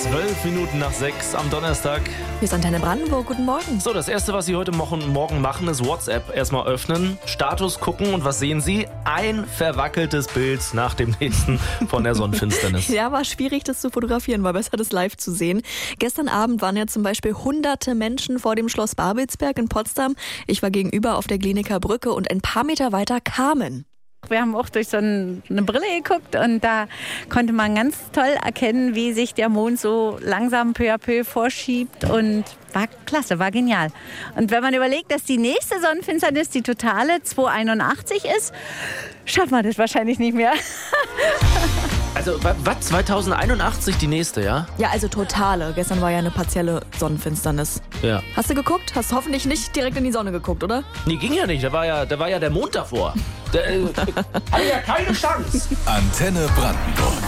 6 am Donnerstag. Hier ist Antenne Brandenburg. Guten Morgen. So, das Erste, was Sie heute Morgen machen, ist WhatsApp erstmal öffnen, Status gucken und was sehen Sie? Ein verwackeltes Bild nach dem nächsten von der Sonnenfinsternis. Ja, war schwierig, das zu fotografieren, war besser, das live zu sehen. Gestern Abend waren ja zum Beispiel hunderte Menschen vor dem Schloss Babelsberg in Potsdam. Ich war gegenüber auf der Glienicker Brücke und ein paar Meter weiter Kamen. Wir haben auch durch so eine Brille geguckt und da konnte man ganz toll erkennen, wie sich der Mond so langsam peu à peu vorschiebt und war klasse, war genial. Und wenn man überlegt, dass die nächste Sonnenfinsternis, die totale 281 ist, schafft man das wahrscheinlich nicht mehr. Also, was? 2081 die nächste, ja? Ja, also totale. Gestern war ja eine partielle Sonnenfinsternis. Ja. Hast du geguckt? Hast hoffentlich nicht direkt in die Sonne geguckt, oder? Nee, ging ja nicht. Da war ja der Mond davor. Hatte ja keine Chance. Antenne Brandenburg.